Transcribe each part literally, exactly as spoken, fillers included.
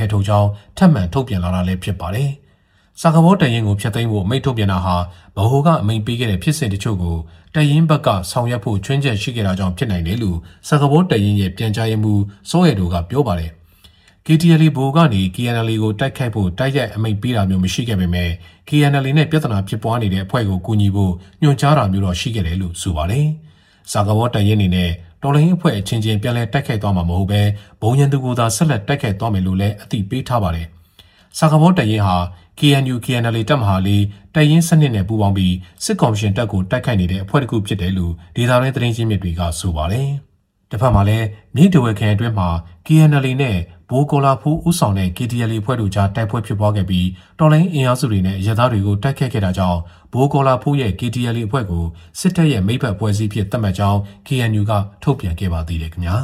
ခဲထုတ်ကြောင်းထပ်မံထုတ်ပြန်လာတာလည်းဖြစ်ပါတယ်။စာကဘောတရင်ကိုဖျက်သိမ်းဖို့အမိန့်ထုတ်ပြန်တာဟာဗဟိုကအမိန့်ပေးခဲ့တဲ့ဖြစ်စဉ်တချို့ကိုတရင်ဘက်ကဆောင်ရွက်ဖို့ချွင်းချက်ရှိခဲ့တာကြောင့်ဖြစ်နိုင်တယ်လို့စာကဘောတရင်ရဲ့ပြန်ကြားရေးမှူးစောရဲတို့ကပြောပါတယ်။ K T L A ဘိုကနေ K N L A ကိုတိုက်ခိုက်ဖို့တိုက်ရိုက်အမိန့်ပေးတာမျိုးမရှိခဲ့ပေမဲ့ K N L A နဲ့ပြဿနာဖြစ်ပွားနေတဲ့အဖွဲ့ကိုကူညီဖို့ညွှန်ကြားတာမျိုးတော့ရှိခဲ့တယ်လို့ဆိုပါတယ်။စာကဘောတရင်အနေနဲ့တော်လိုင်းအဖွဲ့အချင်းချင်းပြန်လည်တိုက်ခိုက်သွားမှာမဟုတ်ဘဲဘုံရန်သူကိုသာဆက်လက်တိုက်ခိုက်သွားမယ်လို့လည်းအသိပေးထားပါတယ်။စာကဘောတရင်ဟာ K N U K N L A တပ်မဟာလေးတရင်စနစ်နဲ့ပူးပေါင်းပြီးစစ်ကော်မရှင်တပ်ကိုတိုက်ခိုက်နေတဲ့အဖွဲ့တစ်ခုဖြစ်တယ်လို့ဒေသတွင်းသတင်းရင်းမြစ်တွေကဆိုပါတယ်။တစ်ဖက်မှာလည်းမြေတဝဲခရိုင်အတွင်းမှာ K N L A နဲ့ဘိုးကောလာဖူးဦးဆောင်တဲ့ K T L A အဖွဲ့တို့ကြားတိုက်ပွဲဖြစ်ပွားခဲ့ပြီးတော်လိုင်းအင်အားစုတွေနဲ့ရဲသားတွေကိုတိုက်ခတ်ခဲ့တာကြောင့်ဘိုးကောလာဖူးရဲ့ K T L A အဖွဲ့ကိုစစ်တပ်ရဲ့မိဘပွဲစည်းဖြစ်သတ်မှတ်ကြောင်း K N U ကထုတ်ပြန်ခဲ့ပါသေးတယ်ခင်ဗျာ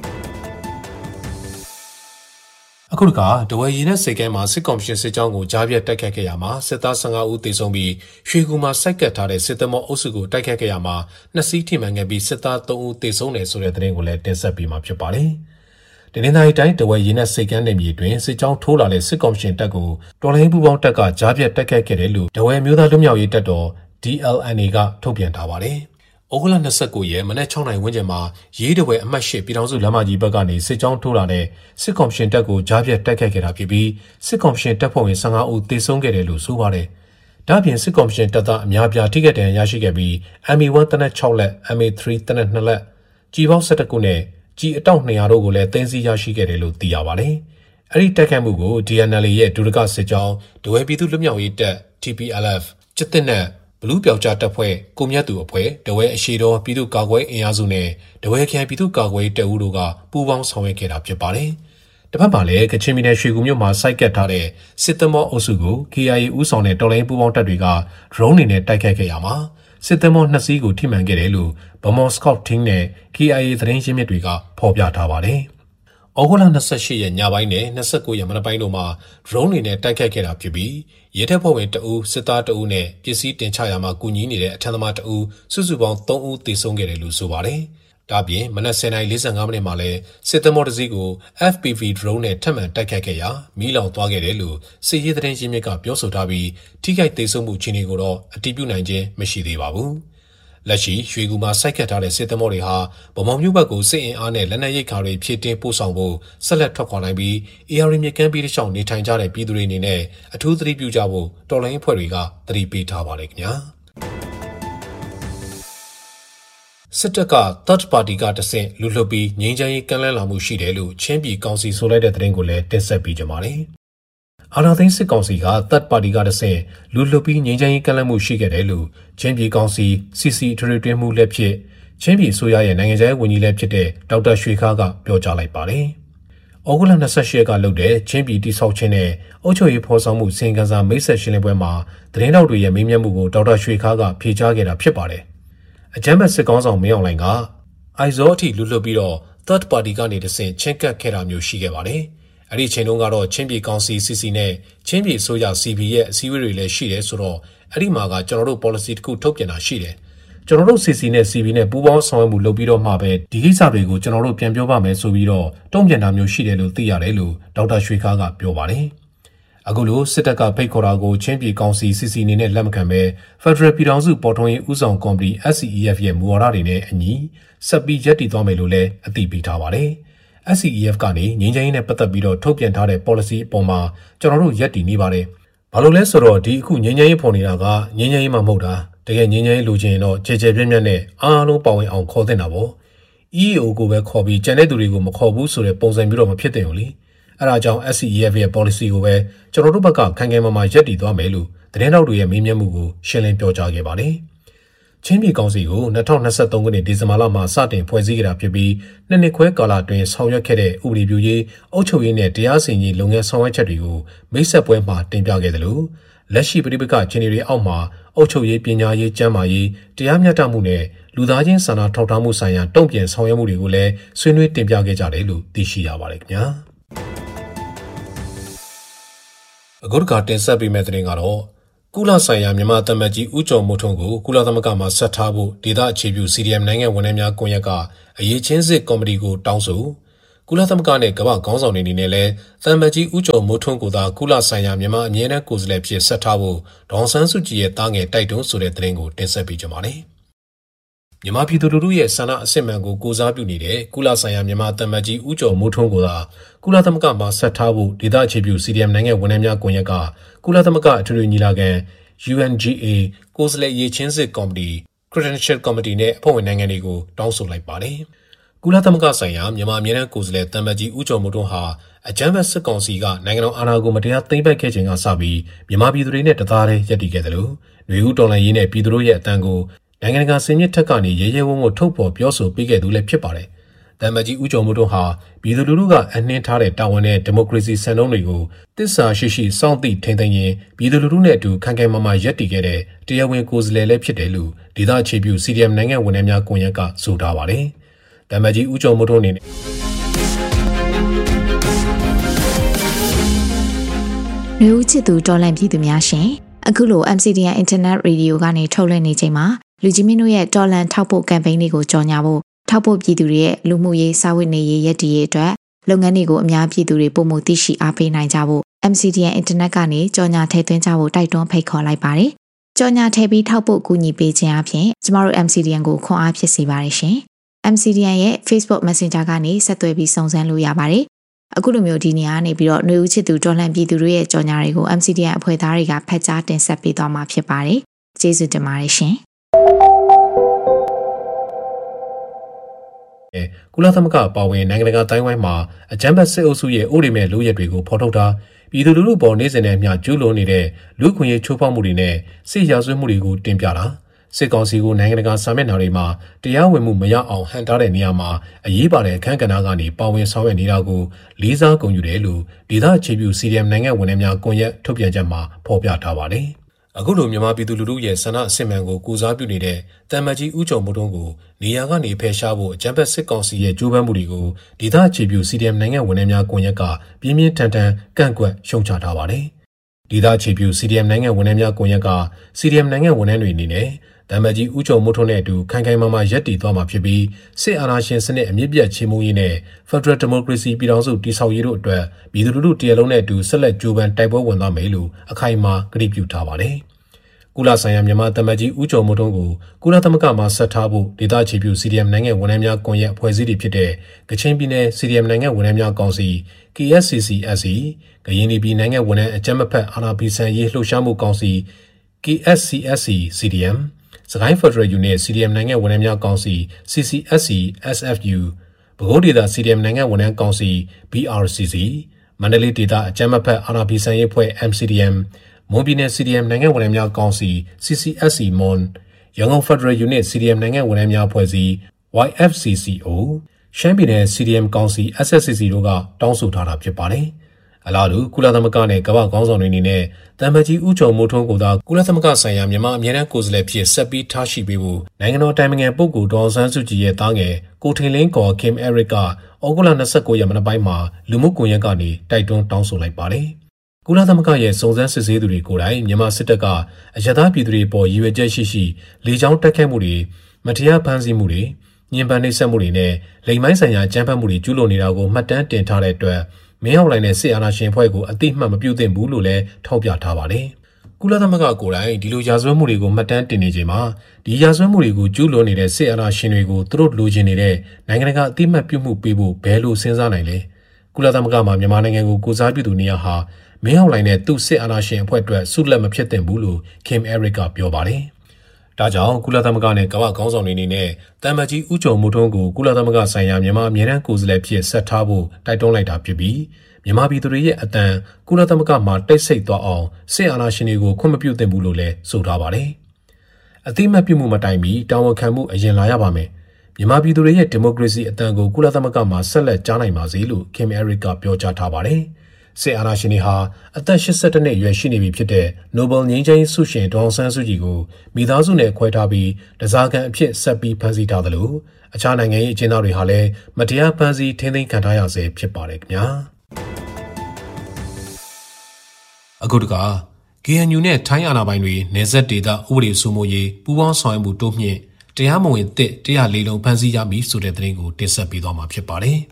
အခုတခါတဝဲရည်နဲ့စိတ်ကဲမှာစစ်ကော်မရှင်စစ်ကြောင်းကိုကြားပြတ်တိုက်ခတ်ခဲ့ရမှာစစ်သားဆယ့်ငါးဦးသေဆုံးပြီးရွှေကူမှာစိုက်ကတ်ထားတဲ့စစ်သမောအုပ်စုကိုတိုက်ခတ်ခဲ့ရမှာနှစ်စီးထိမှန်ခဲ့ပြီးစစ်သားသုံးဦးသေဆုံးတယ်ဆိုတဲ့သတင်းကိုလည်းတင်ဆက်ပေးမှာဖြစ်ပါတယ်။တနင်္သာရီတိုင်းတဝဲရည်နဲ့စိတ်ကမ်းနယ်မြေတွင်စစ်ကြောင်းထိုးလာတဲ့စစ်ကော်မရှင်တပ်ကိုတော်လိုင်းပူပေါင်းတပ်ကကြားပြတ်တိုက်ခတ်ခဲ့တယ်လို့တဝဲမျိုးသားလူမျိုးရေးတပ်တော် D L N A ကထုတ်ပြန်ထားပါတယ်။ဩဂုတ်လ၂၉ရက်မနက်၆နာရီဝန်းကျင်မှာရေးတဝဲအမှတ်၈ပြည်ထောင်စုလမ်းမကြီးဘက်ကနေစစ်ကြောင်းထိုးလာတဲ့စစ်ကော်မရှင်တပ်ကိုကြားပြတ်တိုက်ခိုက်ခဲ့တာဖြစ်ပြီးစစ်ကော်မရှင်တပ်ဖွဲ့ဝင်ဆယ့်ငါးဦးသေဆုံးခဲ့တယ်လို့ဆိုပါတယ်။ဒါ့အပြင်စစ်ကော်မရှင်တပ်သားအများပြားထိခိုက်ဒဏ်ရာရရှိခဲ့ပြီး M A one တနက်၆လက် M A သုံးတနက်နှစ်လက်ကြီးပေါင်း၁၁ခုနဲ့ကြီးအတောက်၂ရာတို့ကိုလည်းတင်စီရရှိခဲ့တယ်လို့သိရပါတယ်။အဲဒီတိုက်ခိုက်မှုကို D N L A ရဲ့ဒုရကစစ်ကြောင်းဒဝဲပြည်သူ့လွတ်မြောက်ရေးတပ် T P L F စစ်တပ်နဲ့ဘလူးပြောက်ကြားတပ်ဖွဲ့ကိုမြတ်သူအဖွဲ့တဝဲအရှိတော်ပြည်သူ့ကာကွယ်အင်အားစုနဲ့တဝဲခရိုင်ပြည်သူ့ကာကွယ်တပ်ဦးတို့ကပူးပေါင်းဆောင်ရွက်ခဲ့တာဖြစ်ပါတယ်။တစ်ဖက်မှာလည်းကချင်ပြည်နယ်ရွှေကူမြို့မှာစိုက်ကတ်ထားတဲ့စစ်သမောအုပ်စုကို K I A ဦးဆောင်တဲ့တော်လိုင်းပူးပေါင်းတပ်တွေကဒရုန်းတွေနဲ့တိုက်ခိုက်ခဲ့ရမှာစစ်သမောနှစ်စီးကိုထိမှန်ခဲ့တယ်လို့ဗမော်စကော့တင်းနဲ့ K I A သတင်းရင်းမြစ်တွေကဖော်ပြထားပါတယ်။ဩဂုတ်လ၂၈ရက်ညပိုင်းနဲ့၂၉ရက်မနက်ပိုင်းတို့မှာဒရုန်းတွေနဲ့တိုက်ခိုက်ခဲ့တာဖြစ်ပြီးရဲတပ်ဖွဲ့ဝင်တအူးစစ်သားတအူးနဲ့ပစ္စည်းတင်ချရာမှာကူညီနေတဲ့အထက်သမားတအူးစုစုပေါင်းသုံးဦးသေဆုံးခဲ့တယ်လို့ဆိုပါတယ်။ဒါပြင်မနက်၁၀နာရီ၄၅မိနစ်မှာလည်းစစ်သမောတစ်စီးကို F P V drone နဲ့ထပ်မံတိုက်ခိုက်ခဲ့ရာမီးလောင်သွားခဲ့တယ်လို့စစ်ရေးသတင်းရင်းမြစ်ကပြောဆိုထားပြီးထိခိုက်သေဆုံးမှုအခြေအနေကိုတော့အတည်ပြုနိုင်ခြင်းမရှိသေးပါဘူး။လက်ရှိရွှေကူမှာစိုက်ကတ်ထားတဲ့စစ်သမောတွေဟာဗမော်မြို့ဘက်ကိုစစ်အင်အားနဲ့လက်နက်ရိတ်ခါတွေဖြည့်တင်းပို့ဆောင်ဖို့ဆက်လက်ထွက်ခွာနိုင်ပြီး A R မြစ်ကမ်းပြီးတစ်ချောင်းနေထိုင်ကြတဲ့ပြည်သူတွေအနေနဲ့အထူးသတိပြုကြဖို့တော်လိုင်းအဖွဲ့တွေကသတိပေးထားပါတယ်ခင်ဗျာစစ်တပ်က third party ကတဆင့်လူလှုပ်ပြီးငြိမ်းချမ်းရေးကမ်းလှမ်းလာမှုရှိတယ်လို့ချင်းပြည်ကောင်စီဆိုလိုက်တဲ့သတင်းကိုလည်းတင်ဆက်ပေးကြပါမယ်အာဏာသိမ်းစစ်ကောင်စီက third party ကတဆင့်လူလှုပ်ပြီးငြိမ်းချမ်းရေးကမ်းလှမ်းမှုရှိခဲ့တယ်လို့ချင်းပြည်ကောင်စီ C C ထရီတွင်းမှုလက်ဖြစ်ချင်းပြည်အစိုးရရဲ့နိုင်ငံခြားရေးဝန်ကြီးလည်းဖြစ်တဲ့ဒေါက်တာရွှေခါးကပြောကြားလိုက်ပါတယ်။ဩဂုတ်လ၂၈ရက်ကလုပ်တဲ့ချင်းပြည်တိဆောက်ခြင်းနဲ့အုပ်ချုပ်ရေးဖော်ဆောင်မှုစီရင်ခံစာမိတ်ဆက်ရှင်းလင်းပွဲမှာသတင်းတောက်တွေရဲ့မေးမြန်းမှုကိုဒေါက်တာရွှေခါးကဖြေကြားခဲ့တာဖြစ်ပါတယ်။အကြမ်းဖက်စစ်ကောင်ဆောင်မင်းအောင်လှိုင်ကအိုက်ဇောအထိလူလှုပ်ပြီးတော့ third party ကနေတဆင့်ချင်းကပ်ခဲ့တာမျိုးရှိခဲ့ပါတယ်။အဲ့ဒီချိန်တုန်းကတော့ချင်းပြည်ကောင်စီ C C နဲ့ချင်းပြည်အစိုးရ C B ရဲ့အစည်းအဝေးတွေလည်းရှိတယ်ဆိုတော့အဲ့ဒီမှာကကျွန်တော်တို့ policy တစ်ခုထုတ်ပြန်တာရှိတယ်။ကျွန်တော်တို့ C C နဲ့ C B နဲ့ပူးပေါင်းဆောင်ရွက်မှုလုပ်ပြီးတော့မှပဲဒီကိစ္စတွေကိုကျွန်တော်တို့ပြန်ပြောပါမယ်ဆိုပြီးတော့တုံ့ပြန်တာမျိုးရှိတယ်လို့သိရတယ်လို့ဒေါက်တာရွှေခါးကပြောပါတယ်။အခုလိုစစ်တပ်ကဖိတ်ခေါ်တာကိုချင်းပြည်ကောင်စီ C C အနေနဲ့လက်မခံပဲ Federal ပြည်ထောင်စုပေါ်ထွန်းရေးဦးဆောင်ကော်မတီ S C E F ရဲ့မူဝါဒတွေနဲ့အညီဆက်ပြီးရပ်တည်သွားမယ်လို့လည်းအသိပေးထားပါတယ်။ S C E F ကနေငြိမ်းချမ်းရေးနဲ့ပတ်သက်ပြီးတော့ထုတ်ပြန်ထားတဲ့ policy အပေါ်မှာကျွန်တော်တို့ရပ်တည်နေပါတယ်။ဘာလို့လဲဆိုတော့ဒီအခုငြိမ်းချမ်းရေးဖော်နေတာကငြိမ်းချမ်းရေးမှမဟုတ်တာတကယ်ငြိမ်းချမ်းရေးလိုချင်ရင်တော့ခြေခြေပြက်ပြက်နဲ့အားလုံးပါဝင်အောင်ခေါ်သင့်တာပေါ့။ E A O ကိုပဲခေါ်ပြီးကျန်တဲ့သူတွေကိုမခေါ်ဘူးဆိုတဲ့ပုံစံမျိုးတော့မဖြစ်သင့်ဘူးလေ။အဲဒါကြောင့် S C E F ရဲ့ policy ကိုပဲကျွန်တော်တို့ဘက်ကခိုင်ခိုင်မာမာရပ်တည်သွားမယ်လို့သတင်းတောက်တွေရဲ့မေးမြန်းမှုကိုရှင်းလင်းပြောကြားခဲ့ပါတယ်။ချင်းပြည်ကောင်စီကို၂၀၂၃ခုနှစ်ဒီဇင်ဘာလမှာစတင်ဖွဲ့စည်းခဲ့တာဖြစ်ပြီးနှစ်နှစ်ခွဲကာလအတွင်းဆောင်ရွက်ခဲ့တဲ့ဥပဒေပြုရေးအုပ်ချုပ်ရေးနဲ့တရားစီရင်ရေးလုပ်ငန်းဆောင်ရွက်ချက်တွေကိုမိတ်ဆက်ပွဲမှာတင်ပြခဲ့တယ်လို့လက်ရှိပြည်ပကချင်းတွေအောက်မှာအုပ်ချုပ်ရေးပညာရေးကျန်းမာရေးတရားမျှတမှုနဲ့လူသားချင်းစာနာထောက်ထားမှုဆိုင်ရာတုံ့ပြန်ဆောင်ရွက်မှုတွေကိုလည်းဆွေးနွေးတင်ပြခဲ့ကြတယ်လို့သိရှိရပါတယ်ခင်ဗျာအခုတခါတင်ဆက်ပေးမယ့်သတင်းကတော့ကုလဆိုင်ရာမြန်မာတမန်ကြီးဦးကျော်မိုးထွန်းကိုကုလသမဂ္ဂမှာဆက်ထားဖို့ဒေသအခြေပြု C D M နိုင်ငံဝန်ထမ်းများကွန်ရက်ကအရေးချင်းစစ်ကော်မတီကိုတောင်းဆိုကုလသမဂ္ဂနဲ့ကမ္ဘာခေါင်းဆောင်တွေအနေနဲ့လည်းသံမတ်ကြီးဦးကျော်မိုးထွန်းကိုသာကုလဆိုင်ရာမြန်မာအမြဲတမ်းကိုယ်စားလှယ်ဖြစ်ဆက်ထားဖို့ဒေါ်ဆန်းစုကြည်ရဲ့တားငယ်တိုက်တွန်းဆိုတဲ့သတင်းကိုတင်ဆက်ပေးကြပါမယ်။မြန်မာပြည်သူလူထုရဲ့ဆန္ဒအစစ်မှန်ကိုကိုစားပြုနေတဲ့ကုလဆိုင်ရာမြန်မာသံမတ်ကြီးဦးကျော်မိုးထွန်းကိုသာကုလသမဂ္ဂမှာဆက်ထားဖို့ဒေသအခြေပြု စီ ဒီ အမ် နိုင်ငံဝန်ထမ်းများကွန်ရက်ကကုလသမဂ္ဂအထွေထွေညီလာခံ ယူ အန် ဂျီ အေ ကိုယ်စားလှယ်ရေးချင်းစစ်ကော်မတီ Credential Committee နဲ့အဖွဲ့ဝင်နိုင်ငံတွေကိုတောင်းဆိုလိုက်ပါတယ်။ကုလသမဂ္ဂဆိုင်ရာမြန်မာအမြဲတမ်းကိုယ်စားလှယ်သံမတ်ကြီးဦးကျော်မိုးထွန်းဟာအကြမ်းဖက်စစ်ကောင်စီကနိုင်ငံတော်အာဏာကိုမတရားသိမ်းပိုက်ခဲ့ချိန်ကစပြီးမြန်မာပြည်သူတွေနဲ့တသားတည်းရပ်တည်ခဲ့တယ်လို့လူဦးတော်လှန်ရေးနဲ့ပြည်သူတို့ရဲ့အတန်ကိုနိုင်ငံတကာစင်မြင့်ထက်ကနေရဲရဲဝံ့ဝံ့ထုတ်ဖော်ပြောဆိုပေးခဲ့သူလည်းဖြစ်ပါတယ်။တမန်ကြီးဦးကျော်မိုးထွန်းဟာပြည်သူလူထုကအနှင်းထားတဲ့တာဝန်နဲ့ဒီမိုကရေစီစံနှုန်းတွေကိုတစ္ဆာရှိရှိစောင့်သိထိန်းသိမ်းရင်ပြည်သူလူထုနဲ့အတူခိုင်ခိုင်မာမာရပ်တည်ခဲ့တဲ့တရားဝင်ကိုယ်စားလှယ်လည်းဖြစ်တယ်လို့ဒေသအခြေပြု စီ ဒီ အမ် နိုင်ငံဝန်ထမ်းများကွန်ရက်ကဆိုထားပါတယ်။တမန်ကြီးဦးကျော်မိုးထွန်းအနေနဲ့လူဦးချစ်သူတော်လှန်ပြည်သူများရှင်အခုလို အမ် စီ ဒီ အမ် Internet Radio ကနေထုတ်လွှင့်နေချိန်မှာလူကြီးမင်းတို့ရဲ့တော်လှန်ထောက်ပို့ကမ်ပိန်းတွေကိုကြော်ညာဖို့ထောက်ပို့ပြည်သူတွေရဲ့လူမှုရေးစာဝတ်နေရေးရည်တည်ရေးအတွက်လုပ်ငန်းတွေကိုအများပြည်သူတွေပုံမှုသိရှိအားပေးနိုင်ကြဖို့ အမ် စီ ဒီ အမ် Internet ကနေကြော်ညာထည့်သွင်းကြဖို့တိုက်တွန်းဖိတ်ခေါ်လိုက်ပါတယ်။ကြော်ညာထည့်ပြီးထောက်ပို့ကူညီပေးခြင်းအပြင်ကျမတို့ အမ် စီ ဒီ အမ် ကိုခွန်အားဖြစ်စေပါတယ်ရှင်။ အမ် စီ ဒီ အမ် ရဲ့ Facebook Messenger ကနေဆက်သွယ်ပြီးစုံစမ်းလို့ရပါတယ်။အခုလိုမျိုးဒီနေရာကနေပြီးတော့ຫນွေဦးချစ်သူတော်လှန်ပြည်သူတွေရဲ့ကြော်ညာတွေကို အမ် စီ ဒီ အမ် အဖွဲ့သားတွေကဖတ်ကြားတင်ဆက်ပေးသွားမှာဖြစ်ပါတယ်။ကျေးဇူးတင်ပါတယ်ရှင်။ကုလသမဂ္ဂအပါအဝင်နိုင်ငံတကာတိုင်းဝိုင်းမှာအကြမ်းဖက်စစ်အုပ်စုရဲ့ဥပဒေမဲ့လုပ်ရက်တွေကိုဖော်ထုတ်တာပြည်သူလူထုပေါ်နေစဉ်နဲ့အမျှကျူးလွန်နေတဲ့လူ့ခွင့်ရေးချိုးဖောက်မှုတွေနဲ့စစ်ရာဇဝတ်မှုတွေကိုတင်ပြတာစစ်ကောင်စီကိုနိုင်ငံတကာစာမျက်နှာတွေမှာတရားဝင်မှုမရအောင်ဟန်တားတဲ့နေရာမှာအရေးပါတဲ့အခမ်းကဏ္ဍကနေပါဝင်ဆောင်ရွက်နေတာကိုလေးစားဂုဏ်ယူတယ်လို့ဒေသအခြေပြု စီ ဒီ အမ် နိုင်ငံဝန်ထမ်းများကွန်ရက်ထုတ်ပြန်ချက်မှာဖော်ပြထားပါတယ်။အခုလိုမြန်မာပြည်သူလူထုရဲ့ဆန္ဒအစစ်မှန်ကိုကိုစားပြုနေတဲ့တမန်ကြီးဦးကျော်မိုးထွန်းကိုနေရာကနေဖယ်ရှားဖို့အကြမ်းဖက်စစ်ကောင်စီရဲ့ကြိုးပမ်းမှုတွေကိုဒေသအခြေပြု စီ ဒီ အမ် နိုင်ငံဝန်ထမ်းများကွန်ရက်ကပြင်းပြင်းထန်ထန်ကန့်ကွက်ရှုံချထားပါတယ်။ဒေသအခြေပြု စီ ဒီ အမ် နိုင်ငံဝန်ထမ်းများကွန်ရက်က စီ ဒီ အမ် နိုင်ငံဝန်ထမ်းတွေအနေနဲ့တမန်ကြီးဦးကျော်မိုးထွန်းနဲ့အတူခိုင်ခိုင်မာမာရပ်တည်သွားမှာဖြစ်ပြီးစစ်အာဏာရှင်စနစ်အမြင့်ပြတ်ချေမှုရေးနဲ့ Federal Democracy ပြည်ထောင်စုတည်ဆောက်ရေးတို့အတွက်ပြည်သူလူထုတရလုံးနဲ့အတူဆက်လက်ကြိုးပမ်းတိုက်ပွဲဝင်သွားမယ်လို့အခိုင်အမာကတိပြုထားပါတယ်။ကုလဆိုင်ရာမြန်မာတမန်ကြီးဦးကျော်မိုးထွန်းကိုကုလသမဂ္ဂမှာဆက်ထားဖို့ဒေသအခြေပြု စီ ဒီ အမ် နိုင်ငံဝန်ထမ်းများကွန်ရက်အဖွဲ့အစည်းတွေဖြစ်တဲ့ကချင်ပြည်နယ် စီ ဒီ အမ် နိုင်ငံဝန်ထမ်းများကောင်စီ ကေ အက်စ် စီ စီ အက်စ် စီ ကရင်ပြည်နိုင်ငံဝန်ထမ်းအကြမ်းမဖက်အာဏာဖီဆန်ရေးလှုပ်ရှားမှုကောင်စီ ကေ အက်စ် စီ အက်စ် စီ စီ ဒီ အမ် စကိုင်းဖက်ဒရယ်ယူနစ် စီ ဒီ အမ် နိုင်ငံဝန်ထမ်းများကောင်စီ စီ စီ အက်စ် စီ အက်စ် အက်ဖ် ယူ ပဲခူးဒေသ စီ ဒီ အမ် နိုင်ငံဝန်ထမ်းကောင်စီ ဘီ အာร์ စီ စီ မန္တလေးဒေသအကြမ်းမဖက်အာဏာဖီဆန်ရေးအဖွဲ့ အမ် စီ ဒီ အမ် မွန်ပြည်နယ် စီ ဒီ အမ် နိုင်ငံဝန်ထမ်းများကောင်စီ စီ စီ အက်စ် စီ မွန်ရန်ကုန်ဖက်ဒရယ်ယူနစ် စီ ဒီ အမ် နိုင်ငံဝန်ထမ်းများအဖွဲ့အစည်း ဝိုင် အက်ဖ် စီ စီ အို ရှမ်းပြည်နယ် စီ ဒီ အမ် ကောင်စီ အက်စ် အက်စ် စီ စီ တို့ကတောင်းဆိုထားတာဖြစ်ပါတယ်။အလားတူကုလသမဂ္ဂနဲ့ကမ္ဘာခေါင်းဆောင်တွေအနေနဲ့တမန်ကြီးဦးကျော်မိုးထွန်းကိုသာကုလသမဂ္ဂဆိုင်ရာမြန်မာအမြဲတမ်းကိုယ်စားလှယ်ဖြစ်ဆက်ပြီးထားရှိပေးဖို့နိုင်ငံတော်တိုင်ပင်ခံပုဂ္ဂိုလ်ဒေါ်အောင်ဆန်းစုကြည်ရဲ့တားငယ်ကိုထင်လင်းကော်ခင်အဲရစ်ကဩဂုတ်လ၂၉ရက်မနက်ပိုင်းမှာလူမှုကွန်ရက်ကနေတိုက်တွန်းတောင်းဆိုလိုက်ပါတယ်။ကုလသမဂ္ဂရဲ့စုံစမ်းစစ်ဆေးသူတွေကိုယ်တိုင်မြန်မာစစ်တပ်ကအရသာပြည်သူတွေပေါ်ရည်ရွယ်ချက်ရှိရှိလေကြောင်းတိုက်ခိုက်မှုတွေမတရားဖမ်းဆီးမှုတွေညှဉ်းပန်းနှိပ်စက်မှုတွေနဲ့လိမ်မိုင်းဆိုင်ရာကြမ်းဖက်မှုတွေကျူးလွန်နေတာကိုမှတ်တမ်းတင်ထားတဲ့အတွက်မင်းအောင်လှိုင်နဲ့စစ်အာဏာရှင်ဖွဲ့ကိုအတိအမှတ်မပြုသင့်ဘူးလို့လည်းထောက်ပြထားပါတယ်။ကုလသမဂ္ဂကိုယ်တိုင်ဒီလိုရာဇဝတ်မှုတွေကိုမှတ်တမ်းတင်နေချိန်မှာဒီရာဇဝတ်မှုတွေကိုကျူးလွန်နေတဲ့စစ်အာဏာရှင်တွေကိုသူတို့လိုချင်နေတဲ့နိုင်ငံတကာအတိအမှတ်ပြုမှုပေးဖို့ဘယ်လိုစဉ်းစားနိုင်လဲ။ကုလသမဂ္ဂမှာမြန်မာနိုင်ငံကိုကိုစားပြုသူနေရာဟာမင်းအောင်လှိုင်နဲ့သူ့စစ်အာဏာရှင်အဖွဲ့အတွက်ဆုလက်မဖြစ်သင့်ဘူးလို့ခင်အဲရစ်ကပြောပါတယ်။ဒါကြောင့်ကုလသမဂ္ဂနဲ့ကမ္ဘာခေါင်းဆောင်တွေအနေနဲ့တမန်ကြီးဦးကျော်မိုးထွန်းကိုကုလသမဂ္ဂဆိုင်ရာမြန်မာအမြဲတမ်းကိုယ်စားလှယ်ဖြစ်ဆက်ထားဖို့တိုက်တွန်းလိုက်တာဖြစ်ပြီးမြန်မာပြည်သူတွေရဲ့အတန်ကုလသမဂ္ဂမှာတိတ်ဆိတ်သွားအောင်စစ်အာဏာရှင်တွေကိုခွင့်မပြုသင့်ဘူးလို့လည်းဆိုထားပါတယ်။အတိအမှတ်ပြုမှုမတိုင်မီတာဝန်ခံမှုအရင်လာရပါမယ်။မြန်မာပြည်သူတွေရဲ့ဒီမိုကရေစီအတန်ကိုကုလသမဂ္ဂမှာဆက်လက်ကြားနိုင်ပါစေလို့ခင်အဲရစ်ကပြောကြားထားပါတယ်။စစ်အာဏာရှင်တွေဟာအသက်၈၁နှစ်အရွယ်ရှိနေပြီဖြစ်တဲ့ Nobel ငြိမ်းချမ်းရေးဆုရှင်ဒေါ်အောင်ဆန်းစုကြည်ကိုမိသားစုနဲ့ခွဲထားပြီးတစားကန်အဖြစ်ဆက်ပြီးဖမ်းဆီးထားသလိုအခြားနိုင်ငံရေးအကျဉ်းသားတွေဟာလည်းမတရားဖမ်းဆီးထိန်းသိမ်းခံထားရဆဲဖြစ်ပါတယ်ခင်ဗျာအခုတက ကေ အန် ယူ နဲ့ထိုင်းအာဏာပိုင်တွေနယ်စပ်ဒေသဥပဒေစိုးမိုးရေးပူးပေါင်းဆောင်ရွက်မှုတိုးမြင့်တရားမဝင်သစ်တရားလေးလုံးဖမ်းဆီးရမည်ဆိုတဲ့သတင်းကိုတင်ဆက်ပေးသွားမှာဖြစ်ပါတယ်က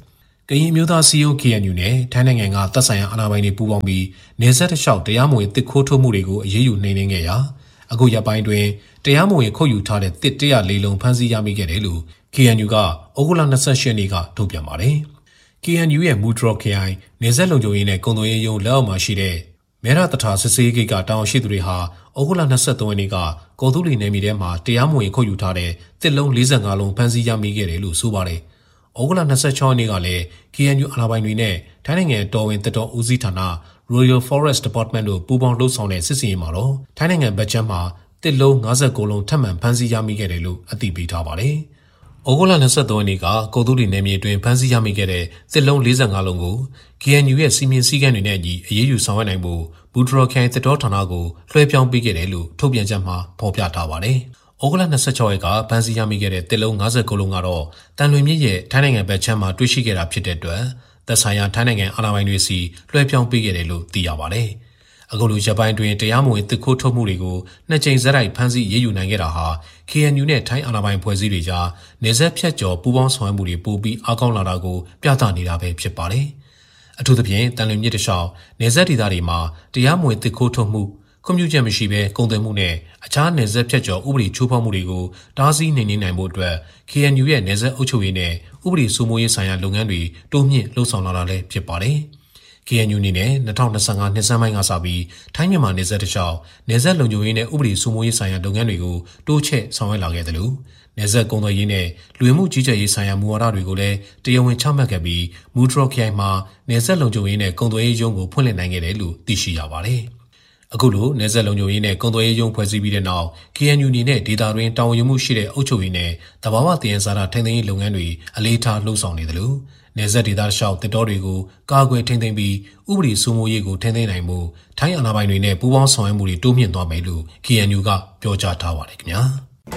ကရင်မျိုးသားစီယို K N U နဲ့ထိုင်းနိုင်ငံကတပ်ဆိုင်ရာအာဏာပိုင်တွေပူးပေါင်းပြီးနေဆက်တစ်လျှောက်တရားမဝင်တစ်ခိုးထုတ်မှုတွေကိုအရေးယူနှိမ်နင်းခဲ့ရာအခုရက်ပိုင်းတွင်တရားမဝင်ခုတ်ယူထားတဲ့တစ်တစ်ရာလေးလုံးဖမ်းဆီးရမိခဲ့တယ်လို့ K N U ကဩဂုတ်လ၂၈ရက်နေ့ကထုတ်ပြန်ပါတယ်။ K N U ရဲ့မူဒရော့ခရိုင်နေဆက်လုံခြုံရေးနဲ့ကုန်သွယ်ရေးရုံးလက်အောက်မှာရှိတဲ့မဲရတထာစစ်စေးဂိတ်ကတာဝန်ရှိသူတွေဟာဩဂုတ်လ၂၃ရက်နေ့ကကော်တူလီနယ်မြေထဲမှာတရားမဝင်ခုတ်ယူထားတဲ့တစ်လုံး၄၅လုံးဖမ်းဆီးရမိခဲ့တယ်လို့ဆိုပါတယ်။ဩဂုတ်လ၂၆ရက်နေ့ကလည်း K N U အာဏာပိုင်တွေနဲ့ထိုင်းနိုင်ငံတော်ဝင်တပ်တော်ဦးစီးဌာန Royal Forest Department တို့ပူးပေါင်းလှုပ်ဆောင်တဲ့စစ်စင်ရေးမှာတော့ထိုင်းနိုင်ငံဘက်ချမ်းမှာတစ်လုံး၅၉လုံးထပ်မံဖမ်းဆီးရမိခဲ့တယ်လို့အသိပေးထားပါတယ်။ဩဂုတ်လ၂၃ရက်နေ့ကကော်တူလီနယ်မြေအတွင်းဖမ်းဆီးရမိခဲ့တဲ့တစ်လုံး၄၅လုံးကို K N U ရဲ့စီမင်းစည်းကမ်းတွေနဲ့အညီအရေးယူဆောင်ရွက်နိုင်ဖို့ဘူဒရော့ခိုင်တပ်တော်ဌာနကိုလွှဲပြောင်းပေးခဲ့တယ်လို့ထုတ်ပြန်ချက်မှာဖော်ပြထားပါတယ်။ဩဂုတ်လ၂၆ရက်ကဖမ်းဆီးရမိခဲ့တဲ့တစ်လုံး၅၉လုံးကတော့တန်လွင်မြစ်ရဲ့ထိုင်းနိုင်ငံဘက်ချမ်းမှာတွေ့ရှိခဲ့တာဖြစ်တဲ့အတွက်သက်ဆိုင်ရာထိုင်းနိုင်ငံအာဏာပိုင်တွေစီလွှဲပြောင်းပေးခဲ့တယ်လို့သိရပါတယ်။အခုလိုရပ်ပိုင်းတွင်တရားမဝင်တစ်ခိုးထုတ်မှုတွေကိုနှစ်ကြိမ်ဇက်တိုက်ဖမ်းဆီးရေးယူနိုင်ခဲ့တာဟာ K N U နဲ့ထိုင်းအာဏာပိုင်ဖွဲ့စည်းတွေကြားနေဆက်ဖြတ်ကျော်ပူးပေါင်းဆောင်ရွက်မှုတွေပိုပြီးအားကောင်းလာတာကိုပြသနေတာပဲဖြစ်ပါတယ်။အထူးသဖြင့်တန်လွင်မြစ်တစ်လျှောက်နေဆက်ဒေသတွေမှာတရားမဝင်တစ်ခိုးထုတ်မှုခွင့်ပြုချက်မရှိဘဲကုန်သွယ်မှုနဲ့အခြားနယ်စပ်ဖြတ်ကျော်ဥပဒေချိုးဖောက်မှုတွေကိုတားဆီးနှိမ်နင်းနိုင်ဖို့အတွက် K N U ရဲ့နယ်စပ်အုပ်ချုပ်ရေးနဲ့ဥပဒေစိုးမိုးရေးဆိုင်ရာလုပ်ငန်းတွေတိုးမြင့်လှုပ်ဆောင်လာတာလည်းဖြစ်ပါတယ်။ K N U အနေနဲ့၂၀၂၅နှစ်စပိုင်းကစပြီးထိုင်းမြန်မာနယ်စပ်တစ်လျှောက်နယ်စပ်လုံခြုံရေးနဲ့ဥပဒေစိုးမိုးရေးဆိုင်ရာလုပ်ငန်းတွေကိုတိုးချဲ့ဆောင်ရွက်လာခဲ့တယ်လို့နယ်စပ်ကုန်သွယ်ရေးနဲ့လူဝင်မှုကြီးကြပ်ရေးဆိုင်ရာမူဝါဒတွေကိုလည်းတရားဝင်ချမှတ်ခဲ့ပြီးမူဒရော့ခရိုင်မှာနယ်စပ်လုံခြုံရေးနဲ့ကုန်သွယ်ရေးရုံးကိုဖွင့်လှစ်နိုင်ခဲ့တယ်လို့သိရှိရပါတယ်။အခုလိုနေဆက်လုံခြုံရေးနဲ့ကုန်သွယ်ရေးရုံးဖွဲ့စည်းပြီးတဲ့နောက် K N U အနေနဲ့ဒေတာတွင်တာဝန်ယူမှုရှိတဲ့အုပ်ချုပ်ရေးနဲ့တဘာဝတည်ရင်စားတာထိန်းသိမ်းရေးလုပ်ငန်းတွေအလေးထားလှုပ်ဆောင်နေတယ်လို့နေဆက်ဒေတာရှောက်တစ်တော်တွေကိုကာကွယ်ထိန်းသိမ်းပြီးဥပဒေစိုးမိုးရေးကိုထိန်းသိမ်းနိုင်မှုထိုင်းအာဏာပိုင်တွေနဲ့ပူးပေါင်းဆောင်ရွက်မှုတွေတိုးမြင့်သွားမယ်လို့ K N U ကပြောကြားထားပါတယ်ခင်ဗျာ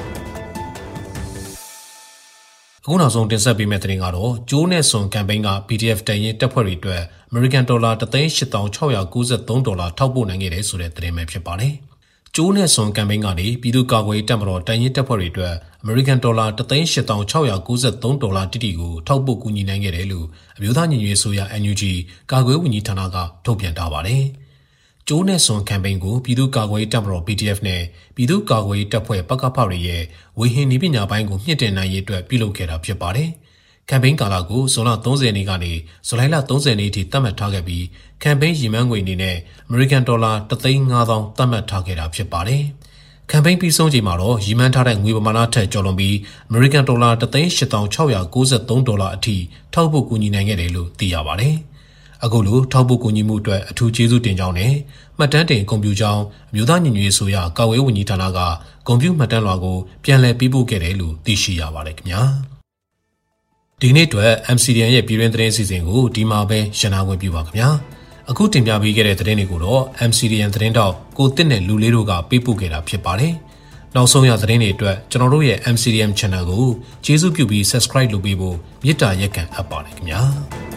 အခုနောက်ဆုံးတင်ဆက်ပေးမယ့်သတင်းကတော့ကျိုးနဲ့စွန်ကမ်ပိန်းက P D F တန်ရင်တပ်ဖွဲ့တွေအတွက် American Dollar တစ်သိန်းရှစ်သောင်းခြောက်ရာကိုးဆယ်သုံးဒေါ်လာထောက်ပို့နိုင်ခဲ့တဲ့ဆိုတဲ့သတင်းပဲဖြစ်ပါတယ်။ကျိုးနဲ့စွန်ကမ်ပိန်းကနေပြည်သူ့ကာကွယ်ရေးတပ်မတော်တန်ရင်တပ်ဖွဲ့တွေအတွက် American Dollar တစ်သိန်းရှစ်သောင်းခြောက်ရာကိုးဆယ်သုံးဒေါ်လာတိတိကိုထောက်ပို့ကူညီနိုင်ခဲ့တယ်လို့အမျိုးသားညီညွတ်ရေးအစိုးရ N U G ကာကွယ်ဝန်ကြီးဌာနကထုတ်ပြန်ထားပါတယ်။ကျိုးနဲ့စွန်ကမ်ပိန်းကိုပြည်သူ့ကာကွယ်ရေးတပ်မတော် P D F နဲ့ပြည်သူ့ကာကွယ်ရေးတပ်ဖွဲ့ပကဖတွေရဲ့ဝေဟင်နည်းပညာပိုင်းကိုမြင့်တင်နိုင်ရေးအတွက်ပြုလုပ်ခဲ့တာဖြစ်ပါတယ်။ကမ်ပိန်းကာလကိုဇွန်လ၃၀ရက်နေ့ကနေဇူလိုင်လ၃၀ရက်နေ့အထိသတ်မှတ်ထားခဲ့ပြီးကမ်ပိန်းရည်မှန်းငွေအနေနဲ့ American Dollar တစ်သိန်းငါးသောင်းသတ်မှတ်ထားခဲ့တာဖြစ်ပါတယ်။ကမ်ပိန်းပြီးဆုံးချိန်မှာတော့ရည်မှန်းထားတဲ့ငွေပမာဏထက်ကျော်လွန်ပြီး American Dollar တစ်သိန်းရှစ်သောင်းခြောက်ရာကိုးဆယ်သုံးဒေါ်လာအထိထောက်ပို့ကူညီနိုင်ခဲ့တယ်လို့သိရပါတယ်။အခုလိုထောက်ပို့ကူညီမှုအတွက်အထူးကျေးဇူးတင်ကြောင်းနဲ့မှတ်တမ်းတင်ကွန်ပျူတာအမျိုးသားညီညွတ်ရေးအစိုးရကာကွယ်ဝန်ကြီးဌာနကကွန်ပျူတာမှတ်တမ်းလွှာကိုပြန်လည်ပေးပို့ခဲ့တယ်လို့သိရှိရပါတယ်ခင်ဗျာဒီနေ့အတွက် M C D N ရဲ့ပြည်တွင်းသတင်းအစီအစဉ်ကိုဒီမှာပဲရန်နာခွင့်ပြုပါခင်ဗျာအခုတင်ပြပေးခဲ့တဲ့သတင်းတွေကိုတော့ M C D N သတင်းတောက်ကိုတစ်နဲ့လူလေးတို့ကပေးပို့ခဲ့တာဖြစ်ပါတယ်နောက်ဆုံးရသတင်းတွေအတွက်ကျွန်တော်တို့ရဲ့ M C D N Channel ကိုကျေးဇူးပြုပြီး Subscribe လုပ်ပေးဖို့မေတ္တာရက်ခံအပ်ပါတယ်ခင်ဗျာ